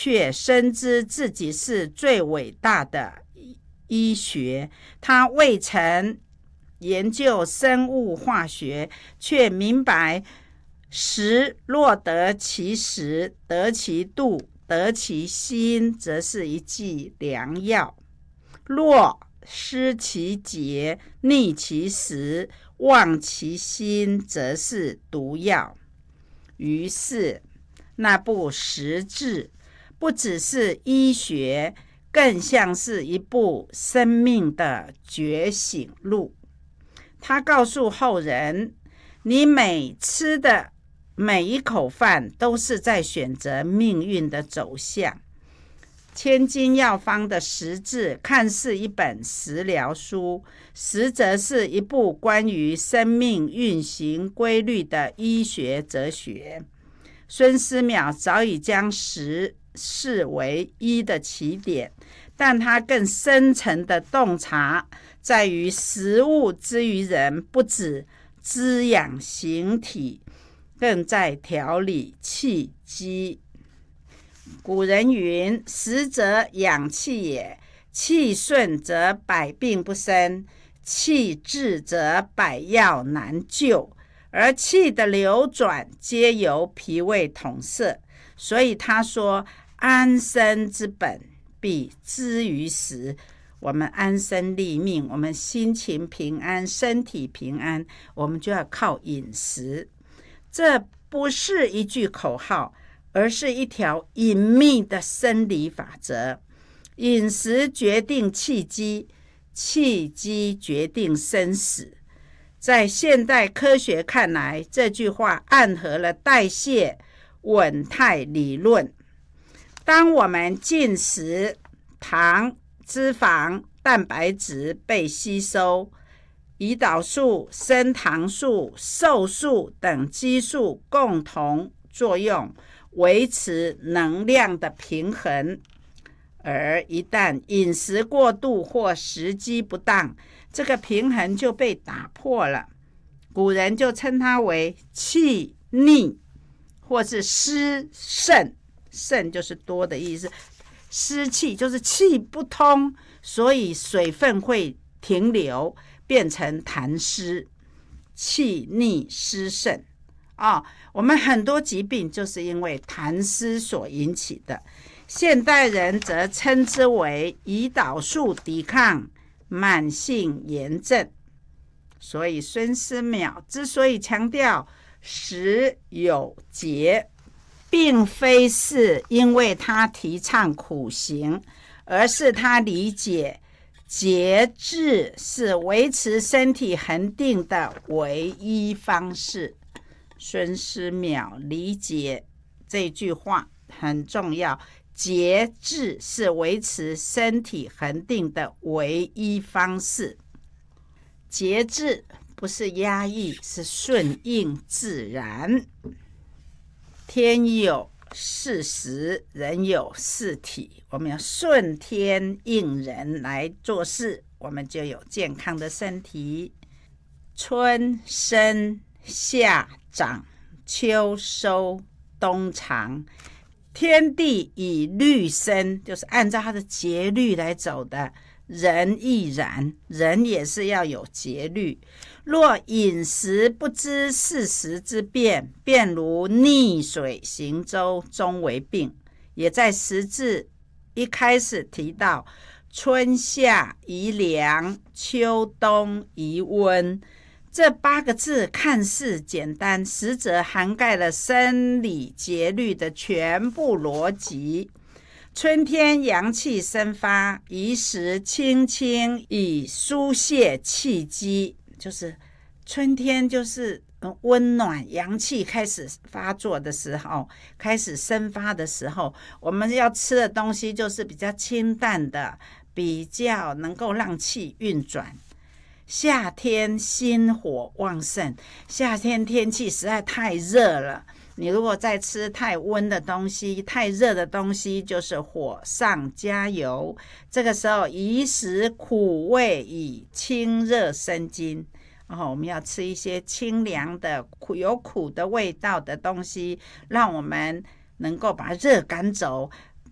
却深知自己是最伟大的医学。他未曾研究生物化学，却明白食若得其时，得其度，得其心，则是一剂良药；若失其节，逆其时，忘其心，则是毒药。于是那部食志不只是医学，更像是一部生命的觉醒录。他告诉后人，你每吃的每一口饭都是在选择命运的走向。千金药方的食志看似一本食疗书，实则是一部关于生命运行规律的医学哲学。孙思邈早已将食视为医的起点，但他更深层的洞察在于食物之于人，不止滋养形体，更在调理气机。古人云：食则养气也，气顺则百病不生，气滞则百药难救。而气的流转皆由脾胃统摄，所以他说安身之本必之于食。我们安身立命，我们心情平安，身体平安，我们就要靠饮食。这不是一句口号，而是一条隐秘的生理法则。饮食决定气机，气机决定生死。在现代科学看来，这句话暗合了代谢稳态理论。当我们进食，糖、脂肪、蛋白质被吸收，胰岛素、升糖素、瘦素等激素共同作用，维持能量的平衡。而一旦饮食过度或时机不当，这个平衡就被打破了。古人就称它为气逆，或是失肾。肾就是多的意思，湿气就是气不通，所以水分会停留，变成痰湿，气逆湿肾。我们很多疾病就是因为痰湿所引起的。现代人则称之为胰岛素抵抗慢性炎症。所以孙思邈之所以强调食有节，并非是因为他提倡苦行，而是他理解节制是维持身体恒定的唯一方式。孙思邈理解这句话很重要，节制是维持身体恒定的唯一方式。节制不是压抑，是顺应自然。天有四时，人有四体，我们要顺天应人来做事，我们就有健康的身体。春生，夏长，秋收，冬藏。天地以律生，就是按照它的节律来走的。人亦然，人也是要有节律。若饮食不知四时之变，便如逆水行舟，终为病。也在食志一开始提到，春夏宜凉，秋冬宜温。这8个字看似简单，实则涵盖了生理节律的全部逻辑。春天阳气生发，宜食清清，以疏泄气机。就是春天就是温暖，阳气开始发作的时候，开始生发的时候，我们要吃的东西就是比较清淡的，比较能够让气运转。夏天心火旺盛，夏天天气实在太热了，你如果再吃太温的东西，太热的东西，就是火上加油。这个时候宜食苦味，以清热生津。我们要吃一些清凉的有苦的味道的东西，让我们能够把热赶走，